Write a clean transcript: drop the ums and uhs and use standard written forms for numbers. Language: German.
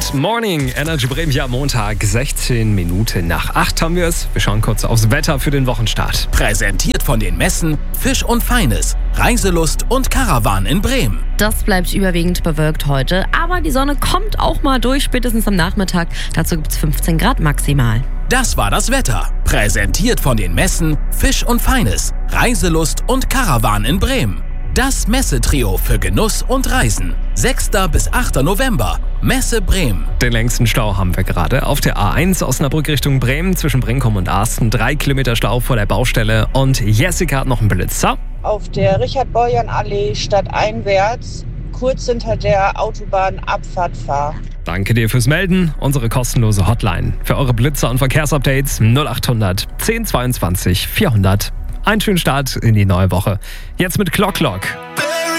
Good Morning, Energy Bremen hier am Montag, 16 Minuten nach 8 haben wir es. Wir schauen kurz aufs Wetter für den Wochenstart. Präsentiert von den Messen Fisch und Feines, Reiselust und Karawan in Bremen. Das bleibt überwiegend bewölkt heute, aber die Sonne kommt auch mal durch, spätestens am Nachmittag. Dazu gibt es 15 Grad maximal. Das war das Wetter. Präsentiert von den Messen Fisch und Feines, Reiselust und Karawan in Bremen. Das Messetrio für Genuss und Reisen. 6. bis 8. November. Messe Bremen. Den längsten Stau haben wir gerade auf der A1 Osnabrück Richtung Bremen zwischen Brinkum und Arsten. 3 Kilometer Stau vor der Baustelle. Und Jessica hat noch einen Blitzer. Auf der Richard-Borjan-Allee stadteinwärts, kurz hinter der Autobahnabfahrt fahr. Danke dir fürs Melden. Unsere kostenlose Hotline für eure Blitzer und Verkehrsupdates 0800 1022 400. Einen schönen Start in die neue Woche. Jetzt mit Clock Clock.